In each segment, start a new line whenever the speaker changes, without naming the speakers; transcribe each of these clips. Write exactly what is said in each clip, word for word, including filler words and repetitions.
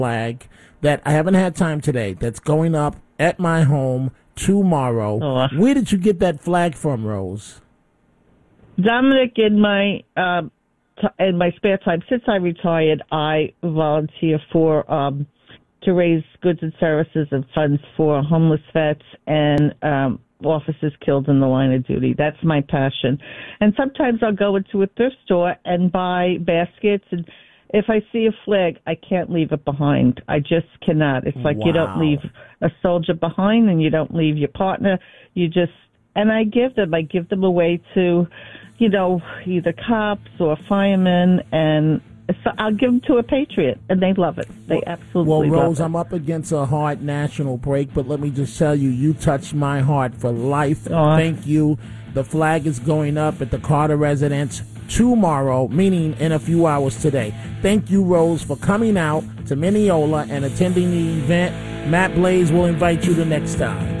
flag that I haven't had time today that's going up at my home tomorrow.
Oh.
Where did you get that flag from, Rose?
Dominic, in my uh, t- in my spare time, since I retired, I volunteer for um, to raise goods and services and funds for homeless vets and um, officers killed in the line of duty. That's my passion. And sometimes I'll go into a thrift store and buy baskets, and if I see a flag, I can't leave it behind. I just cannot. It's like
Wow.
you don't leave a soldier behind and you don't leave your partner. You just, and I give them, I give them away to, you know, either cops or firemen, and so I'll give them to a patriot, and they love it. They absolutely
Well,
love
Rose,
it.
I'm up against a hard national break, but let me just tell you, you touched my heart for life.
Aw.
Thank you. The flag is going up at the Carter residence tomorrow, meaning in a few hours today. Thank you, Rose, for coming out to Mineola and attending the event. Matt Blaze will invite you the next time.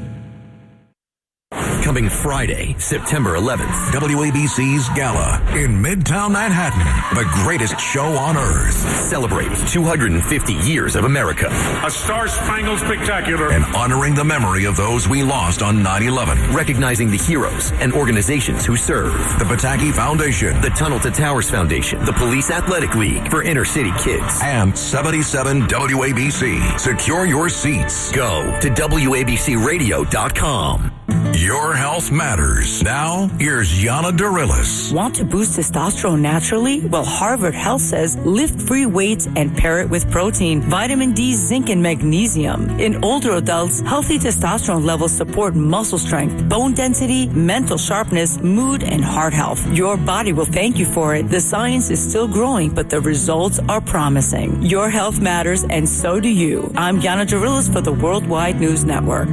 Coming Friday, September eleventh, W A B C's Gala in Midtown Manhattan. The greatest show on earth. Celebrate two hundred fifty years of America.
A star-spangled spectacular.
And honoring the memory of those we lost on nine eleven. Recognizing the heroes and organizations who serve. The Pataki Foundation. The Tunnel to Towers Foundation. The Police Athletic League for inner city kids. And seventy-seven W A B C. Secure your seats. Go to W A B C radio dot com. Your health matters. Now, here's Yana Darilis.
Want to boost testosterone naturally? Well, Harvard Health says lift free weights and pair it with protein, vitamin D, zinc, and magnesium. In older adults, healthy testosterone levels support muscle strength, bone density, mental sharpness, mood, and heart health. Your body will thank you for it. The science is still growing, but the results are promising. Your health matters, and so do you. I'm Yana Darilis for the Worldwide News Network.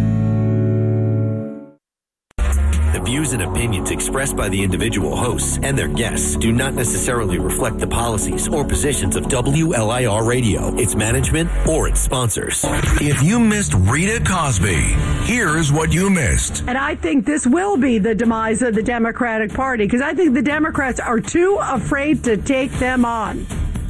The views and opinions expressed by the individual hosts and their guests do not necessarily reflect the policies or positions of W L I R Radio, its management, or its sponsors.
If you missed Rita Cosby, here's what you missed.
And I think this will be the demise of the Democratic Party, because I think the Democrats are too afraid to take them on.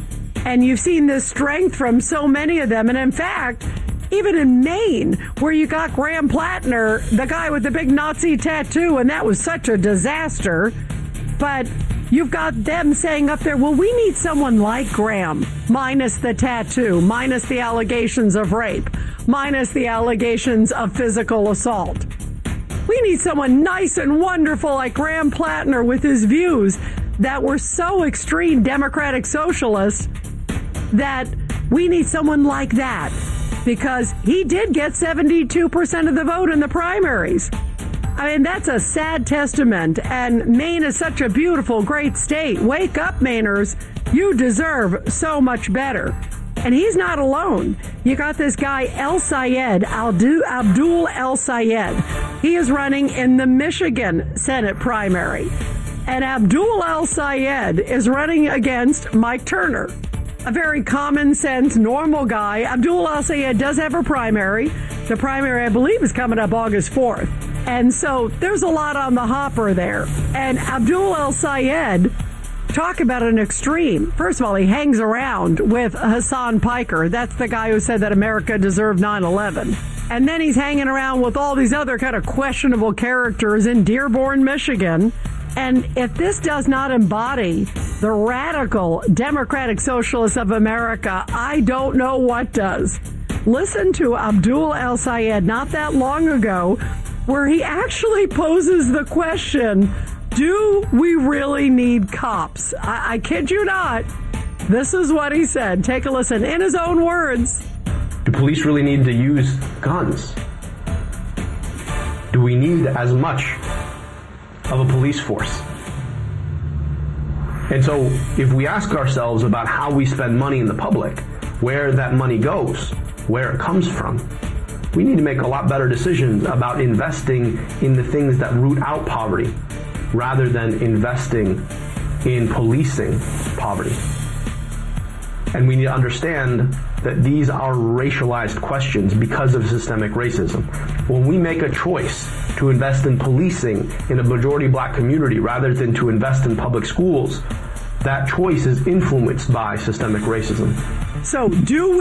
And you've seen this strength from so many of them. And in fact, even in Maine, where you got Graham Plattner, the guy with the big Nazi tattoo, and that was such a disaster. But you've got them saying up there, well, we need someone like Graham, minus the tattoo, minus the allegations of rape, minus the allegations of physical assault. We need someone nice and wonderful like Graham Plattner with his views that were so extreme Democratic socialists that we need someone like that. Because he did get seventy-two percent of the vote in the primaries. I mean, that's a sad testament. And Maine is such a beautiful, great state. Wake up, Mainers. You deserve so much better. And he's not alone. You got this guy, El Sayed, Abdul El Sayed. He is running in the Michigan Senate primary. And Abdul El Sayed is running against Mike Turner. A very common sense, normal guy. Abdul El Sayed does have a primary. The primary, I believe, is coming up August fourth. And so there's a lot on the hopper there. And Abdul El Sayed, talk about an extreme. First of all, he hangs around with Hassan Piker. That's the guy who said that America deserved nine eleven. And then he's hanging around with all these other kind of questionable characters in Dearborn, Michigan. And if this does not embody the radical Democratic Socialists of America, I don't know what does. Listen to Abdul El Sayed not that long ago, where he actually poses the question, do we really need cops? I, I kid you not. This is what he said. Take a listen in his own words.
Do police really need to use guns? Do we need as much of a police force? And so if we ask ourselves about how we spend money in the public, where that money goes, where it comes from, we need to make a lot better decisions about investing in the things that root out poverty rather than investing in policing poverty. And we need to understand that these are racialized questions because of systemic racism. When we make a choice to invest in policing in a majority black community rather than to invest in public schools, that choice is influenced by systemic racism.
So do